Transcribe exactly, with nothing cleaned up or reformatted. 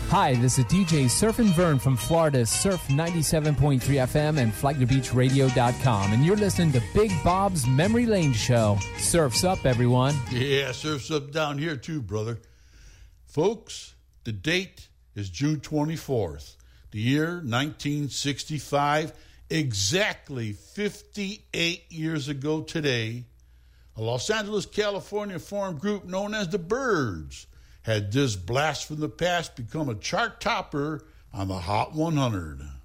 Hi, this is D J Surfin' Vern from Florida's Surf ninety-seven point three F M and Flagler Beach Radio dot com, and you're listening to Big Bob's Memory Lane Show. Surf's up, everyone. Yeah, surf's up down here too, brother. Folks, the date is June twenty-fourth, the year nineteen sixty-five. Exactly fifty-eight years ago today, a Los Angeles, California foreign group known as the Byrds had this blast from the past become a chart topper on the Hot one hundred.